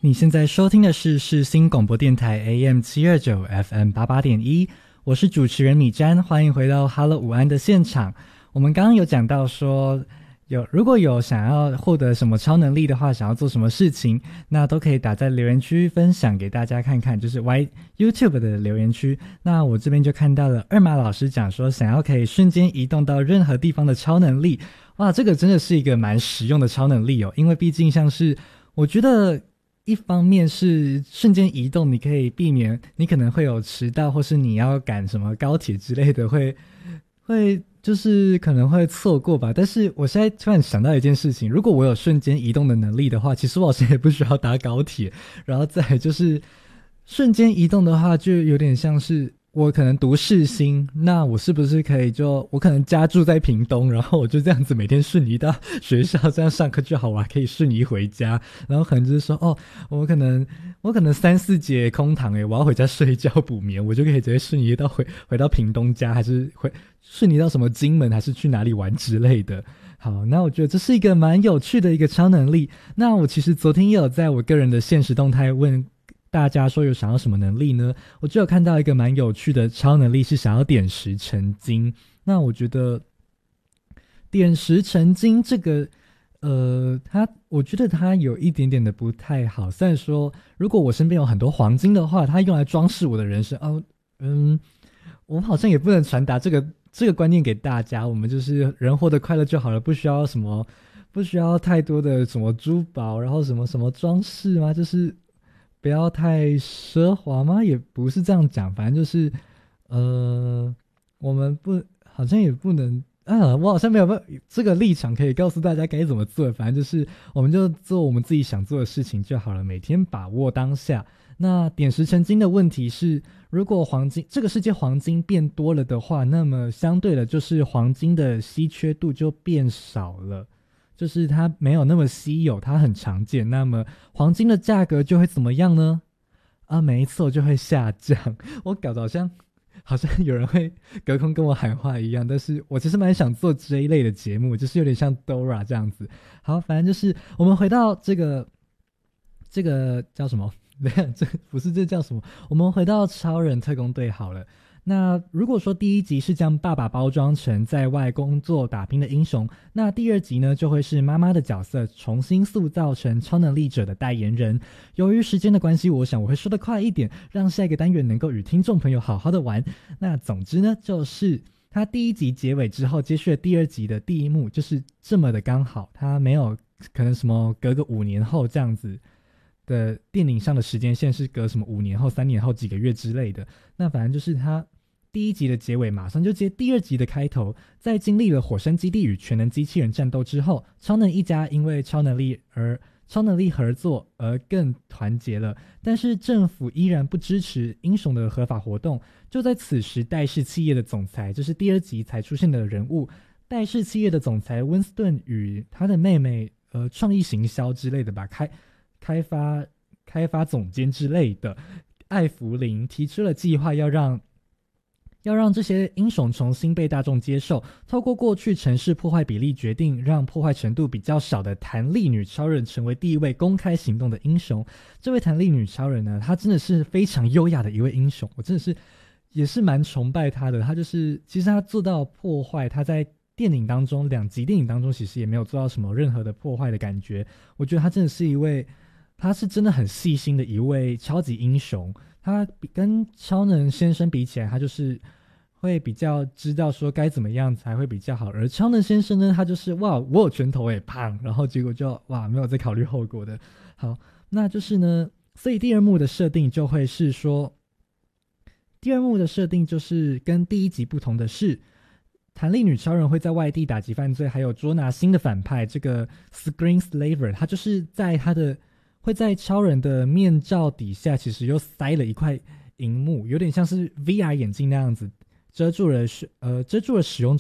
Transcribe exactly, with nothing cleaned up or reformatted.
你现在收听的是世新广播电台 A M 七二九 F M 八八点一，我是主持人米詹，欢迎回到 Hello 午安的现场。我们刚刚有讲到说，有如果有想要获得什么超能力的话，想要做什么事情，那都可以打在留言区分享给大家看看，就是 Y YouTube 的留言区。那我这边就看到了二马老师讲说，想要可以瞬间移动到任何地方的超能力。哇，这个真的是一个蛮实用的超能力哦，因为毕竟像是我觉得一方面是瞬间移动，你可以避免你可能会有迟到，或是你要赶什么高铁之类的，会会就是可能会错过吧。但是我现在突然想到一件事情，如果我有瞬间移动的能力的话，其实我好像也不需要搭高铁。然后再来就是瞬间移动的话，就有点像是我可能读世新，那我是不是可以就我可能家住在屏东，然后我就这样子每天瞬移到学校，这样上课就好，我还可以瞬移回家。然后可能就是说，哦，我可能我可能三四节空堂诶，我要回家睡觉补眠，我就可以直接瞬移到回回到屏东家，还是回瞬移到什么金门，还是去哪里玩之类的。好，那我觉得这是一个蛮有趣的一个超能力。那我其实昨天也有在我个人的限时动态问大家说有想要什么能力呢？我就有看到一个蛮有趣的超能力，是想要点石成金。那我觉得点石成金这个呃它我觉得它有一点点的不太好。虽然说如果我身边有很多黄金的话，它用来装饰我的人生哦，嗯，我们好像也不能传达这个这个观念给大家，我们就是人活得快乐就好了，不需要什么不需要太多的什么珠宝，然后什么什么装饰吗？就是不要太奢华吗？也不是这样讲，反正就是呃我们不好像也不能啊，我好像没有这个立场可以告诉大家该怎么做，反正就是我们就做我们自己想做的事情就好了，每天把握当下。那点石成金的问题是，如果黄金这个世界黄金变多了的话，那么相对的就是黄金的稀缺度就变少了，就是它没有那么稀有，它很常见，那么黄金的价格就会怎么样呢？啊，没错，就会下降。我搞得好像好像有人会隔空跟我喊话一样，但是我其实蛮想做这一类的节目，就是有点像 Dora 这样子。好，反正就是我们回到这个这个叫什么？这不是这叫什么？我们回到超人特工队好了。那如果说第一集是将爸爸包装成在外工作打拼的英雄，那第二集呢就会是妈妈的角色重新塑造成超能力者的代言人。由于时间的关系，我想我会说得快一点，让下一个单元能够与听众朋友好好的玩。那总之呢，就是他第一集结尾之后接续了第二集的第一幕，就是这么的刚好，他没有可能什么隔个五年后这样子的电影上的时间线是隔什么五年后、三年后、几个月之类的。那反正就是他第一集的结尾马上就接第二集的开头，在经历了火山基地与全能机器人战斗之后，超能一家因为超能力而超能力合作而更团结了，但是政府依然不支持英雄的合法活动。就在此时，戴氏企业的总裁，就是第二集才出现的人物，戴氏企业的总裁温斯顿与他的妹妹呃创意行销之类的吧，开开发开发总监之类的艾弗林提出了计划，要让要让这些英雄重新被大众接受，透过过去城市破坏比例决定，让破坏程度比较少的弹力女超人成为第一位公开行动的英雄。这位弹力女超人呢，她真的是非常优雅的一位英雄，我真的是也是蛮崇拜她的。她就是其实她做到破坏，她在电影当中两集电影当中其实也没有做到什么任何的破坏的感觉。我觉得她真的是一位，她是真的很细心的一位超级英雄。他跟超能先生比起来，他就是会比较知道说该怎么样才会比较好，而超能先生呢，他就是哇我有拳头也胖，然后结果就哇没有在考虑后果的。好，那就是呢，所以第二幕的设定就会是说，第二幕的设定就是跟第一集不同的是，弹力女超人会在外地打击犯罪，还有捉拿新的反派，这个 Screen Slaver 他就是在他的会在超人的面罩底下其实又塞了一块荧幕，有点像是 V R 眼镜那样子，遮住了呃遮住了使用